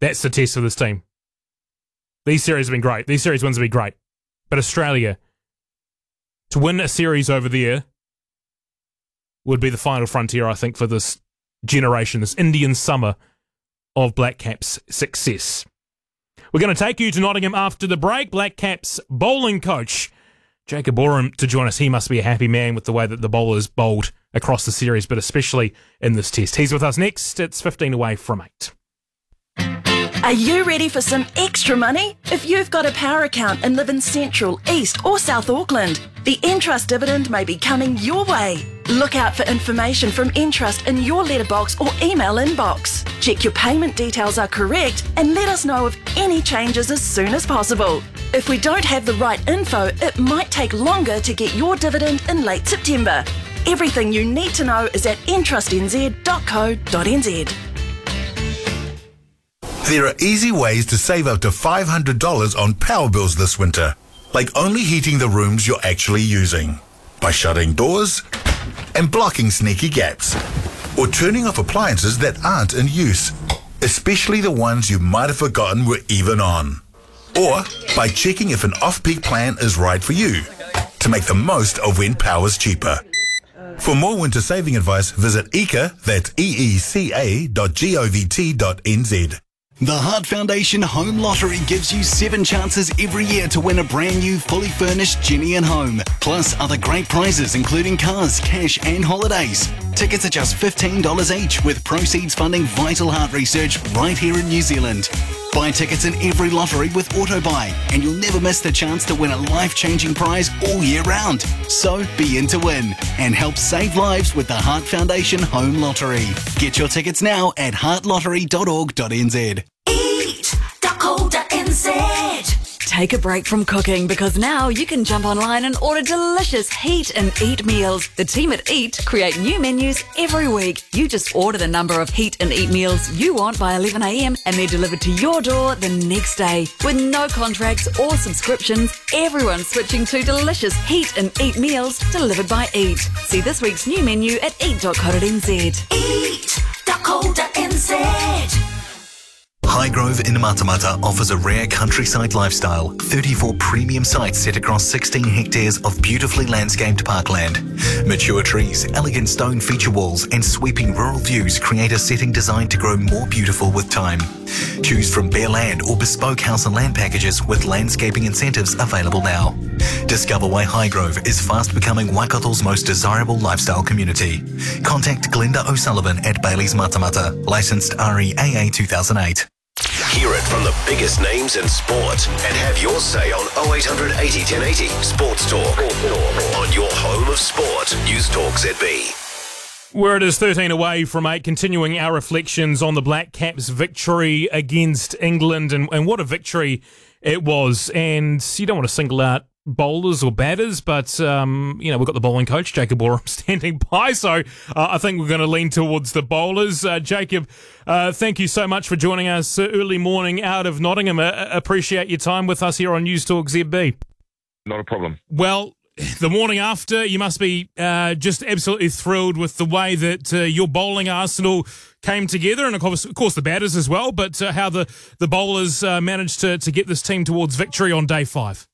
That's the test for this team. These series have been great. These series wins have been great. But Australia, to win a series over there would be the final frontier, I think, for this generation, this Indian summer of Black Caps success. We're going to take you to Nottingham after the break. Black Caps bowling coach Jacob Oram to join us. He must be a happy man with the way that the bowlers bowled across the series, but especially in this test. He's with us next. It's 15 away from 8. Are you ready for some extra money? If you've got a power account and live in Central, East or South Auckland, the Entrust dividend may be coming your way. Look out for information from Entrust in your letterbox or email inbox. Check your payment details are correct and let us know of any changes as soon as possible. If we don't have the right info, it might take longer to get your dividend in late September. Everything you need to know is at entrustnz.co.nz. There are easy ways to save up to $500 on power bills this winter, like only heating the rooms you're actually using, by shutting doors and blocking sneaky gaps, or turning off appliances that aren't in use, especially the ones you might have forgotten were even on, or by checking if an off-peak plan is right for you, to make the most of when power's cheaper. For more winter saving advice, visit EECA, that's eeca.govt.nz. The Heart Foundation Home Lottery gives you 7 chances every year to win a brand new, fully furnished Genian home. Plus other great prizes including cars, cash and holidays. Tickets are just $15 each, with proceeds funding vital heart research right here in New Zealand. Buy tickets in every lottery with AutoBuy, and you'll never miss the chance to win a life-changing prize all year round. So be in to win and help save lives with the Heart Foundation Home Lottery. Get your tickets now at heartlottery.org.nz. Eat.co.nz. Take a break from cooking, because now you can jump online and order delicious Heat and Eat meals. The team at Eat create new menus every week. You just order the number of Heat and Eat meals you want by 11 a.m. and they're delivered to your door the next day. With no contracts or subscriptions, everyone's switching to delicious Heat and Eat meals delivered by Eat. See this week's new menu at eat.co.nz. Eat.co.nz. Highgrove in Matamata offers a rare countryside lifestyle. 34 premium sites set across 16 hectares of beautifully landscaped parkland. Mature trees, elegant stone feature walls and sweeping rural views create a setting designed to grow more beautiful with time. Choose from bare land or bespoke house and land packages with landscaping incentives available now. Discover why Highgrove is fast becoming Waikato's most desirable lifestyle community. Contact Glenda O'Sullivan at Bailey's Matamata, licensed REAA 2008. Hear it from the biggest names in sport and have your say on 0800 80 1080 Sports Talk. On your home of sport, News Talk ZB. Where it is 13 away from 8, continuing our reflections on the Black Caps' victory against England, and what a victory it was. And you don't want to single out bowlers or batters, but we've got the bowling coach Jacob Oram standing by, so I think we're going to lean towards the bowlers. Jacob, thank you so much for joining us early morning out of Nottingham. Appreciate your time with us here on News Talk ZB. Not a problem. Well, the morning after, you must be just absolutely thrilled with the way that your bowling arsenal came together, and of course the batters as well, but how the bowlers managed to get this team towards victory on day 5.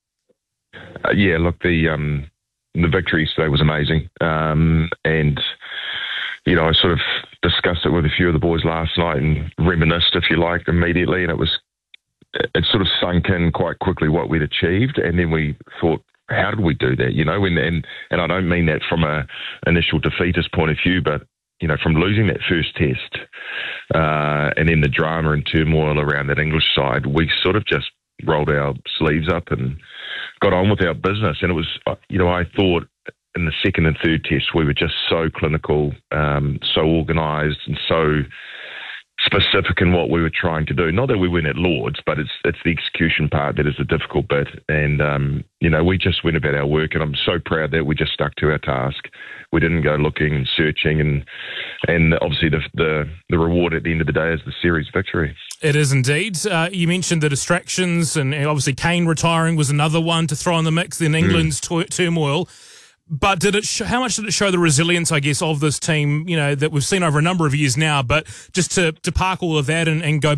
The victory today was amazing, and I sort of discussed it with a few of the boys last night and reminisced, if you like, immediately, and it sort of sunk in quite quickly what we'd achieved, and then we thought, how did we do that? And I don't mean that from a initial defeatist point of view, but from losing that first test, and then the drama and turmoil around that English side, we sort of just rolled our sleeves up and got on with our business. And it was, I thought in the second and third tests, we were just so clinical, so organised and so specific in what we were trying to do. Not that we weren't at Lords, but it's the execution part that is the difficult bit. And, we just went about our work, and I'm so proud that we just stuck to our task. We didn't go looking and searching, and obviously the reward at the end of the day is the series victory. It is indeed. You mentioned the distractions, and obviously Kane retiring was another one to throw in the mix, then England's turmoil. But how much did it show the resilience, I guess, of this team, that we've seen over a number of years now, but just to park all of that and go